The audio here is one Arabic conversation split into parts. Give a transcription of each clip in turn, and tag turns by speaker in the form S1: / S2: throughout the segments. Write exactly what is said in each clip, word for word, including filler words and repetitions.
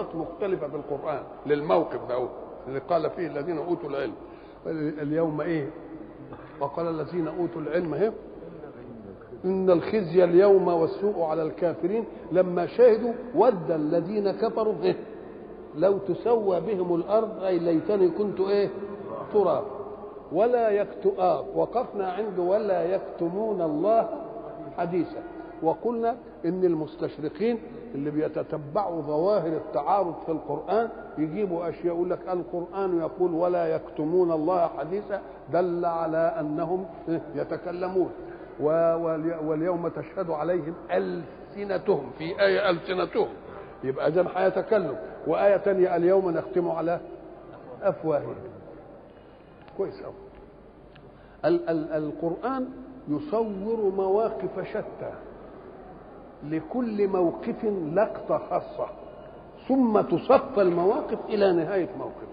S1: صيغات مختلفة في القرآن للموقف ده اللي قال فيه الذين أوتوا العلم. اليوم إيه؟ وقال الذين أوتوا العلم إيه؟ إن الخزي اليوم والسوء على الكافرين لما شاهدوا ود الذين كفروا إيه؟ لو تسوى بهم الأرض أي ليتني كنت إيه؟ تراب ولا يكتؤا. وقفنا عنده ولا يكتمون الله حديثا. وقلنا إن المستشرقين اللي بيتتبعوا ظواهر التعارض في القرآن يجيبوا أشياء يقول لك القرآن يقول ولا يكتمون الله حديثا دل على أنهم يتكلمون. واليوم تشهد عليهم ألسنتهم في آية ألسنتهم يبقى إذن هيتكلم. وآية تانية اليوم نختم على أفواههم. كويس أوي. القرآن يصور مواقف شتى لكل موقف لقطة خاصة ثم تصفى المواقف إلى نهاية موقف.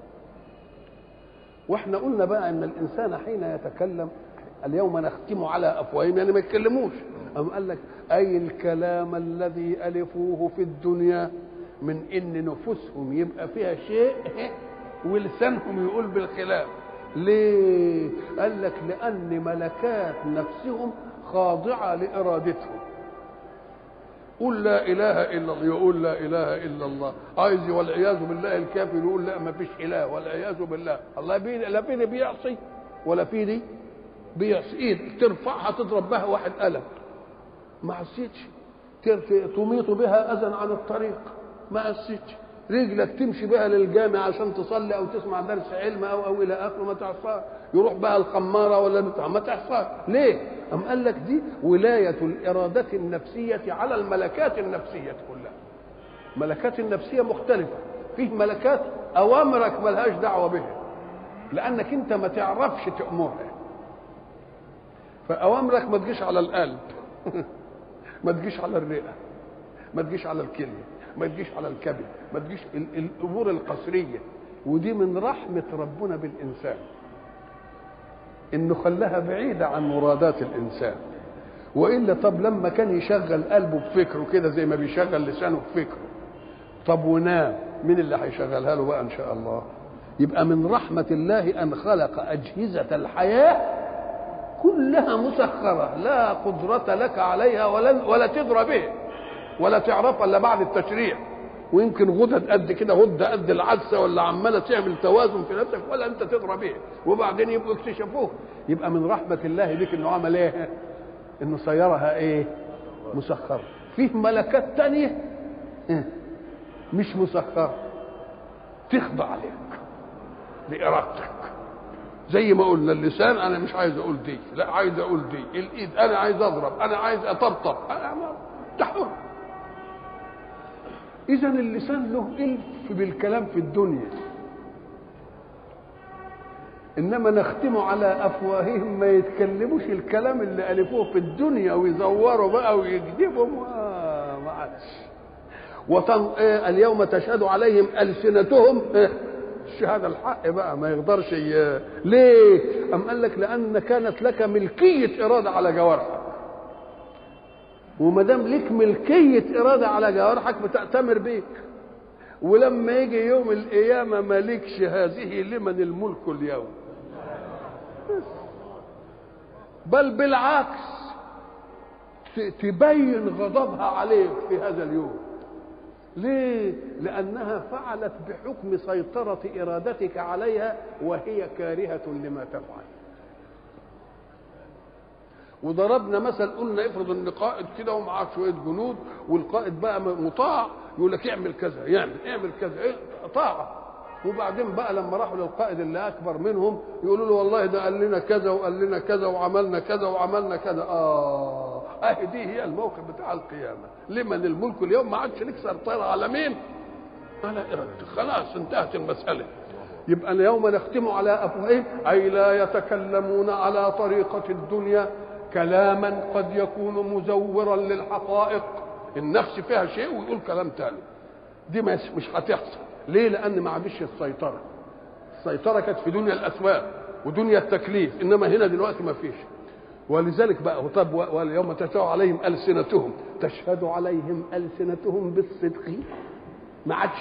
S1: واحنا قلنا بقى ان الانسان حين يتكلم اليوم نختم على افواههم يعني ما يتكلموش. أم قال لك اي الكلام الذي الفوه في الدنيا من ان نفوسهم يبقى فيها شيء ولسانهم يقول بالخلاف. ليه؟ قال لك لان ملكات نفسهم خاضعه لارادتهم. قل لا اله الا الله يقول لا اله الا الله. عايز والعياذ بالله الكافر يقول لا ما فيش اله والعياذ بالله. الله بي لا في دي بيعصي ولا في دي بيعصي. ايد ترفعها تضرب بها واحد قلم ما عصيتش. تميط بها اذى عن الطريق ما عصيتش. رجلك تمشي بها للجامع عشان تصلي او تسمع درس علم او او الى اخره ما تعصاش. يروح بها الخماره ولا ما تعصاش. ليه؟ أم قال لك دي ولاية الإرادة النفسية على الملكات النفسية كلها. ملكات النفسية مختلفة. فيه ملكات أوامرك ملهاش دعوة بها لأنك أنت ما تعرفش تأمرها. فأوامرك ما تجيش على القلب ما تجيش على الرئة ما تجيش على الكلية ما تجيش على الكبد ما تجيش الأمور القصرية. ودي من رحمة ربنا بالإنسان انه خلاها بعيده عن مرادات الانسان. والا طب لما كان يشغل قلبه بفكره كده زي ما بيشغل لسانه بفكره طب ونام مين اللي هيشغلها له بقى ان شاء الله؟ يبقى من رحمه الله ان خلق اجهزه الحياه كلها مسخره لا قدره لك عليها ولا ولا تدرى به ولا تعرفها الا بعد التشريع. ويمكن غدد قد كده غده قد العدسه ولا عماله تعمل توازن في نفسك ولا انت تدرى به وبعدين يبقوا اكتشفوه. يبقى من رحمه الله بك انه عمل ايه؟ انه سيرها ايه؟ مسخره. فيه ملكات تانية مش مسخره تخضع عليك لارادتك. زي ما قلنا اللسان انا مش عايز اقول دي لا عايز اقول دي. الايد انا عايز اضرب انا عايز اطبطب انا تحر. إذا اللسان له إلف بالكلام في الدنيا إنما نختم على أفواههم ما يتكلموش الكلام اللي ألفوه في الدنيا ويزوروا بقى ويكذبوا ما عادش. وطن إيه اليوم تشهد عليهم ألسنتهم إيه؟ الشهادة الحق بقى ما يقدرش ي... ليه؟ أم قال لك لأن كانت لك ملكية إرادة على جوارحك وما دام ليك ملكيه اراده على جوارحك بتأتمر بيك. ولما يجي يوم القيامه مالكش هذه لمن الملك اليوم بل بالعكس تبين غضبها عليك في هذا اليوم. ليه؟ لانها فعلت بحكم سيطره ارادتك عليها وهي كارهه لما تفعل. وضربنا مثل قلنا افرض ان قائد كده ومعاه شويه جنود والقائد بقى مطاع يقول لك اعمل كذا يعمل اعمل كذا ايه طاعه. وبعدين بقى لما راحوا للقائد اللي اكبر منهم يقولوا له والله ده قال لنا كذا وقال لنا كذا وعملنا كذا وعملنا كذا. اه اهي دي هي الموقف بتاع القيامه. لمن الملك اليوم ما عادش لك سيطره على مين؟ على ارادتك. خلاص انتهت المساله. يبقى اليوم نختم على افواههم اي لا يتكلمون على طريقه الدنيا كلاما قد يكون مزورا للحقائق. النفس فيها شيء ويقول كلام تاني. دي مش هتحصل. ليه؟ لان ما عادش السيطره. السيطره كانت في دنيا الاسباب ودنيا التكليف انما هنا دلوقتي ما فيش. ولذلك بقى طب واليوم تشهد عليهم السنتهم تشهد عليهم السنتهم بالصدق ما عادش